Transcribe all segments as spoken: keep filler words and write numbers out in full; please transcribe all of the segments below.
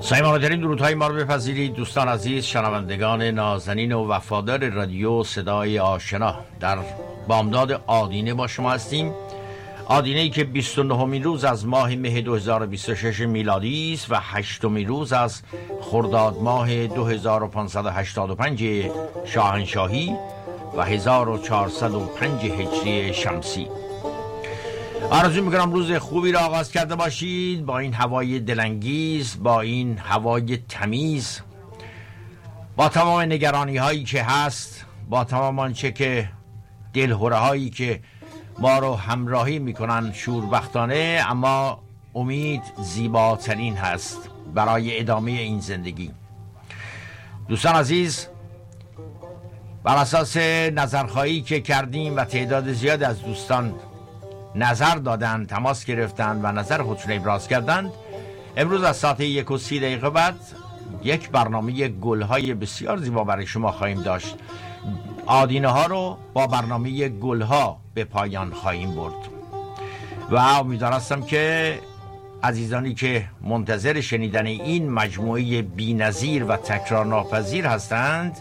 صمیمانه‌ترین درودهای ما رو بپذیرید دوستان عزیز، شنوندگان نازنین و وفادار رادیو صدای آشنا. در بامداد آدینه با شما هستیم. آدینه‌ای که بیست و نهمین روز از ماه مه دو هزار و بیست و شش میلادی است و هشتمین روز از خرداد ماه دو هزار و پانصد و هشتاد و پنج شاهنشاهی و هزار و چهارصد و پنج هجری شمسی. آرزو میکنم روز خوبی را آغاز کرده باشید با این هوای دلانگیز، با این هوای تمیز، با تمام نگرانی هایی که هست، با تمام آنچه که دلهره هایی که ما رو همراهی میکنن شوربختانه، اما امید زیباترین هست برای ادامه این زندگی. دوستان عزیز، بر اساس نظرخواهی که کردیم و تعداد زیاد از دوستان نظر دادن، تماس گرفتن و نظر خودشون ابراز کردند، امروز از ساعت یک و سی دقیقه بعد یک برنامه گلهای بسیار زیبا برای شما خواهیم داشت. آدینه ها رو با برنامه گلها به پایان خواهیم برد و امیدوار هستم که عزیزانی که منتظر شنیدن این مجموعه بی‌نظیر و تکرار ناپذیر هستند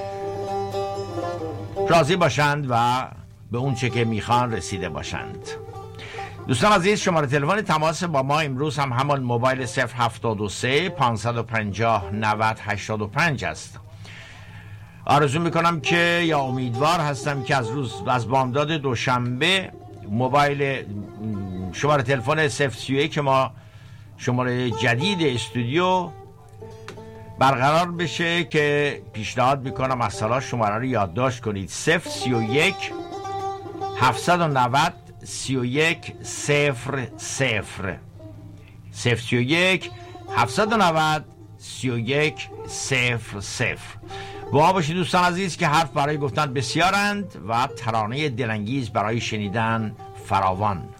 راضی باشند و به اون چه که میخوان رسیده باشند. دوستان عزیز، شماره تلفن تماس با ما امروز هم همان موبایل صفر هفتاد و سه پانصد و پنجاه نود هشتاد و پنج است. آرزو میکنم که یا امیدوار هستم که از روز از بامداد دوشنبه موبایل شماره تلفن صفر سی و یک که ما شماره جدید استودیو برقرار بشه که پیشنهاد میکنم از سالا شماره رو یادداشت کنید: صفر سی و یک هفتصد و نود سی و یک صفر صفر صفر سی و یک هفتصد و نود سی و یک صفر صفر. با باشید دوستان عزیز که حرف برای گفتن بسیارند و ترانه دلانگیز برای شنیدن فراوان.